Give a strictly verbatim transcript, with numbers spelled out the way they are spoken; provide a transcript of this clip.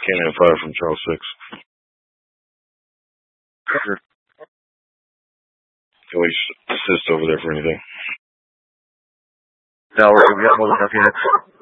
Canine five from Charles six. Sure. Can we assist over there for anything? No, we got more than enough units.